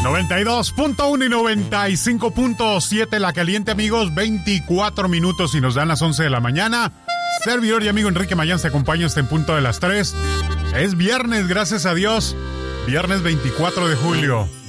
92.1 y 95.7 La Caliente, amigos. 24 minutos y nos dan las 11 de la mañana. Servidor y amigo Enrique Mayán se acompaña hasta en punto de las 3. Es viernes, gracias a Dios. Viernes 24 de julio.